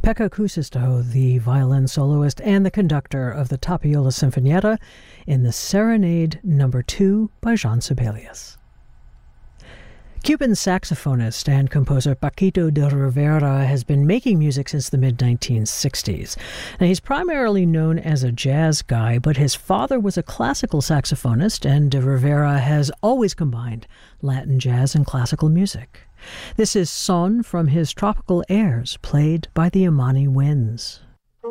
Pekka Kuusisto, the violin soloist and the conductor of the Tapiola Sinfonietta in the Serenade No. 2 by Jean Sibelius. Cuban saxophonist and composer Paquito de Rivera has been making music since the mid-1960s. Now, he's primarily known as a jazz guy, but his father was a classical saxophonist, and de Rivera has always combined Latin jazz and classical music. This is Son from his Tropical Airs, played by the Imani Winds.